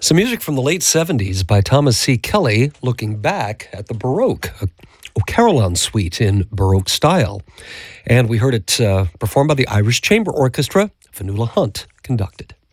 Some music from the late 70s by Thomas C. Kelly, looking back at the Baroque, a Carillon suite in Baroque style. And we heard it performed by the Irish Chamber Orchestra. Fionnuala Hunt conducted.